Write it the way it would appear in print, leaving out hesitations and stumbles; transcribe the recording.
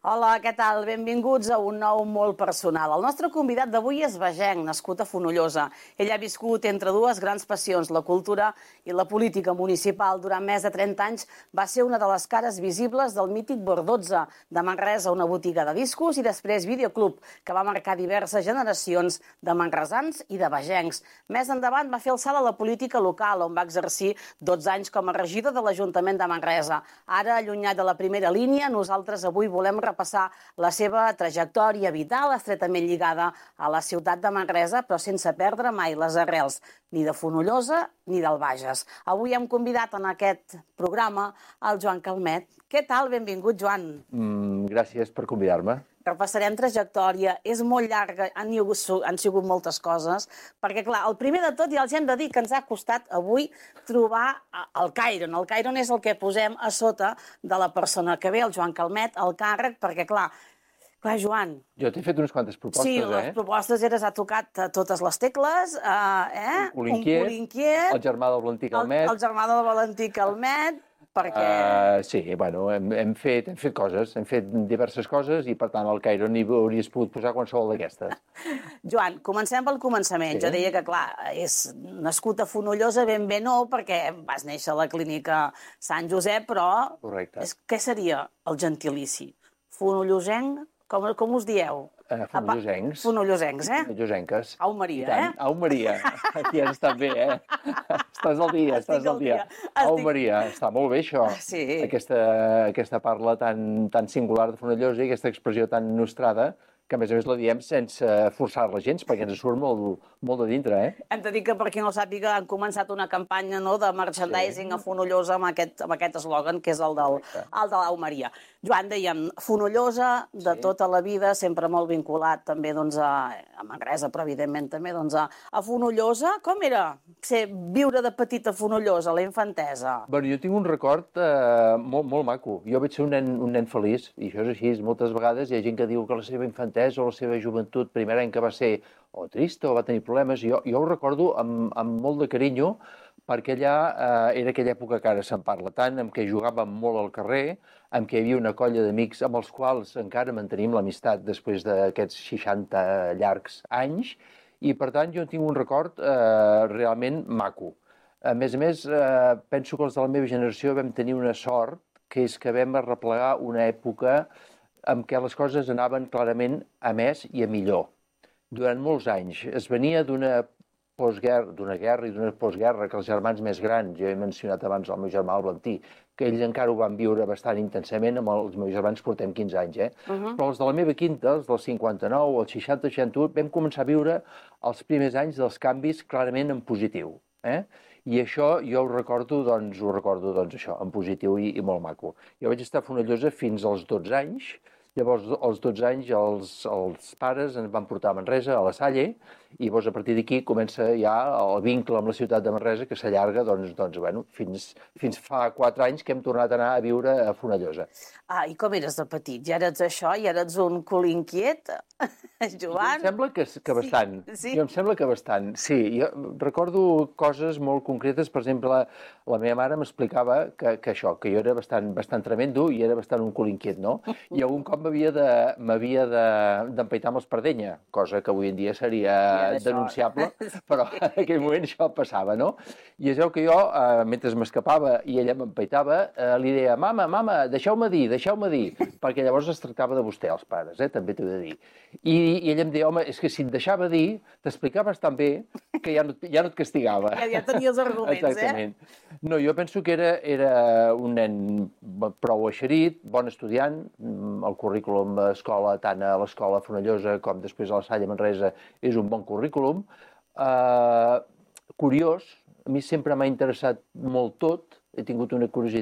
Hola, què tal? Benvinguts a un nou molt personal. El nostre convidat d'avui és vegenc, nascut a Fonollosa. Ell ha viscut entre dues grans passions, la cultura i la política municipal. Durant més de 30 anys va ser una de les cares visibles del mític Bordotza, de Manresa, una botiga de discos, i després Videoclub, que va marcar diverses generacions de manresans i de vegencs. Més endavant va fer el salt a la política local, on va exercir 12 anys com a regidor de l'Ajuntament de Manresa. Ara, allunyat de la primera línia, nosaltres avui volem repassar la seva trajectòria vital estretament lligada a la ciutat de Manresa, però sense perdre mai les arrels ni de Fonollosa ni del Bages. Avui hem convidat en aquest programa el Joan Calmet. Què tal? Benvingut, Joan. Gràcies per convidar-me. Repassarem trajectòria, és molt llarga, han sigut moltes coses, perquè, clar, el primer de tot, ja els hem de dir que ens ha costat avui trobar el Cairon. El Cairon és el que posem a sota de la persona que ve, el Joan Calmet, al càrrec, perquè, clar, Joan... Jo t'he fet unes quantes propostes, Sí, les propostes ha tocat totes les tecles, Un colinquiet, el germà del Valentí Calmet... El germà del Valentí Calmet... Sí, bueno, hem fet coses, hem fet diverses coses i, per tant, al Cairon hi hauries pogut posar qualsevol d'aquestes. Joan, comencem pel començament. Sí. Jo deia que, clar, és nascut a Fonollosa, ben bé no, perquè vas néixer a la clínica Sant Josep, però... Correcte. Què seria el gentilici? Fonollosenc? Com us dieu? Fonollosencs. Fonollosencs, Fonollosenques. Au Maria, Au Maria. Aquí has estat bé, Estàs al dia, Au Maria. Està molt bé, això. Sí. Aquesta parla tan singular de Fonollosa i aquesta expressió tan nostrada, que a més la diem sense forçar-la gens, perquè ens surt molt de dintre, Hem de dir que, per qui no sàpiga, han començat una campanya de merchandising a Fonollosa amb aquest eslògan, que és el de l'Au Maria. Joan, dèiem, Fonollosa, de tota la vida, sempre molt vinculat també a Manresa, però evidentment també a Fonollosa. Com era viure de petit a Fonollosa, la infantesa? Bé, jo tinc un record molt maco. Jo vaig ser un nen feliç, i això és així. Moltes vegades hi ha gent que diu que la seva infantesa o la seva joventut primerenca va ser o trista o va tenir problemes. Jo ho recordo amb molt de carinyo, perquè allà era aquella època que ara se'n parla tant, en què jugàvem molt al carrer, en què hi havia una colla d'amics amb els quals encara mantenim l'amistat després d'aquests 60 llargs anys, i per tant jo tinc un record realment maco. A més, penso que els de la meva generació vam tenir una sort, que és que vam arreplegar una època en què les coses anaven clarament a més i a millor. Durant molts anys es venia d'una guerra i d'una postguerra que els germans més grans, jo he mencionat abans el meu germà el Valentí, que ells encara ho van viure bastant intensament, amb els meus germans portem 15 anys, Però els de la meva quinta, els del 59, els 60-61, vam començar a viure els primers anys dels canvis clarament en positiu, I això jo ho recordo, això, en positiu i molt maco. Jo vaig estar a Fonollosa fins als 12 anys, llavors als 12 anys els pares ens van portar a Manresa, a la Salle, i llavors a partir d'aquí comença ja el vincle amb la ciutat de Manresa, que s'allarga fins fa 4 anys que hem tornat a anar a viure a Fonollosa. I com eres de petit? Ja eres això? Ja eres un colinquiet, Joan? Em sembla que bastant. Sí. Jo em sembla que bastant, sí. Jo recordo coses molt concretes, per exemple, la meva mare m'explicava que jo era bastant tremendo i era bastant un colinquiet, no? I algun cop m'havia d'empaitar amb l'espardenya, cosa que avui en dia seria denunciable, però en aquell moment això passava, no? I es veu que jo, mentre m'escapava i ella m'empaitava, li deia, mama, deixeu-me dir, perquè llavors es tractava de vostè, els pares, també t'ho he de dir. I ella em deia, home, és que si et deixava dir, t'explicaves tan bé que ja no et castigava. Ja tenia els arguments, Exactament. No, jo penso que era un nen prou eixerit, bon estudiant, el currículum d'escola, tant a l'escola Fonollosa com després a la Salle Manresa, és un bon currículum. Curiós, a mi sempre m'ha interessat molt tot, he tingut una curiositat